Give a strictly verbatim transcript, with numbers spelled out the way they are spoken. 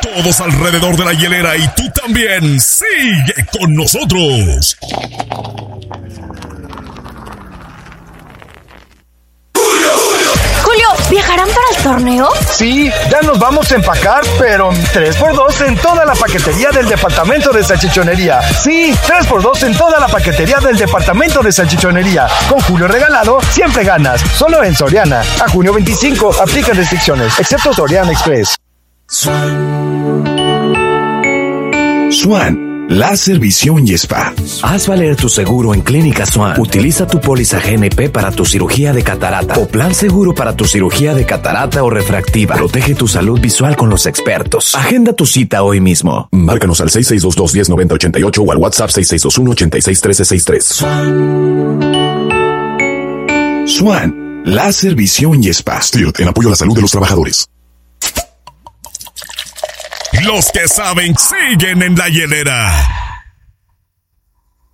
Todos alrededor de la hielera y tú también. Sigue con nosotros. Julio, ¿viajarán para el torneo? Sí, ya nos vamos a empacar, pero tres por dos en toda la paquetería del departamento de salchichonería. Sí, tres por dos en toda la paquetería del departamento de salchichonería. Con Julio regalado, siempre ganas. Solo en Soriana. A junio veinticinco, aplican restricciones, excepto Soriana Express. Swan, Láser, Visión y Spa. Haz valer tu seguro en Clínica Swan. Utiliza tu póliza G N P para tu cirugía de catarata o plan seguro para tu cirugía de catarata o refractiva. Protege tu salud visual con los expertos. Agenda tu cita hoy mismo. Márcanos al seis seis dos dos, uno cero nueve cero ocho ocho o al WhatsApp seis seis dos uno, ocho seis uno tres seis tres. Swan, Láser, Visión y Spa. Stirt, en apoyo a la salud de los trabajadores. Los que saben siguen en la hielera.